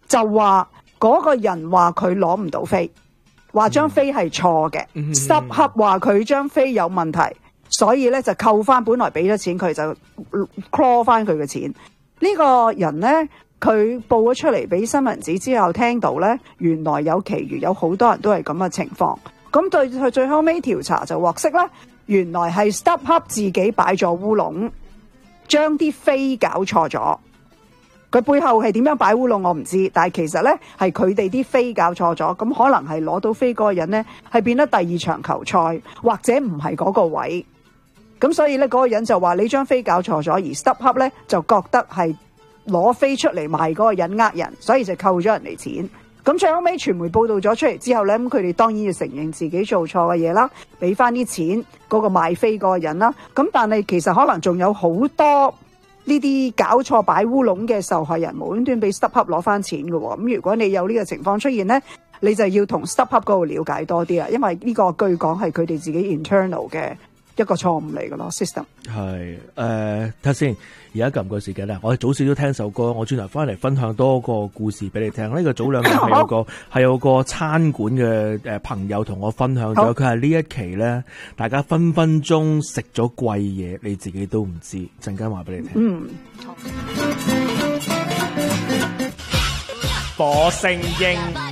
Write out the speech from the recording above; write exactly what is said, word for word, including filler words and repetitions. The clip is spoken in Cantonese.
就話嗰個人話佢攞唔到飛，話張飛係錯嘅，StubHub話佢張飛有問題，所以咧就扣翻本來俾咗錢佢，就 claw 翻佢嘅錢。呢個人呢，佢報咗出嚟俾新聞紙之後，聽到呢，原來有其餘有好多人都係咁嘅情況。咁對佢最後尾調查就獲悉呢，原來係 StubHub 自己擺咗烏龍，將啲飛搞錯咗。佢背後係點樣擺烏龍我唔知，但係其實呢係佢哋啲飛搞錯咗，咁可能係攞到飛嗰個人呢係變得第二場球賽，或者唔係嗰個位。咁所以呢，嗰個人就話你張飛搞錯咗，而 StubHub 呢就覺得係攞飛出嚟賣嗰個人呃人，所以就扣咗人哋錢。咁最後尾傳媒報道咗出嚟之後呢，咁佢哋當然要承認自己做錯嘅嘢啦，俾翻啲錢嗰個賣飛嗰個人啦。咁但係其實可能仲有好多呢啲搞錯擺烏龍嘅受害人無端端俾 StubHub 攞翻錢嘅喎。咁如果你有呢個情況出現呢，你就要同 StubHub 嗰度了解多啲啦，因為呢個據講係佢哋自己 internal 嘅一個錯誤嚟嘅咯 system。係誒，睇下先，而家撳個時間咧，我哋早少少聽首歌，我轉頭翻嚟分享多個故事俾你聽。呢、這個早兩日係有個係有個餐館嘅誒朋友同我分享咗，佢係呢一期咧，大家分分鐘食咗貴嘢，你自己都唔知。陣間話俾你聽。嗯。火星英。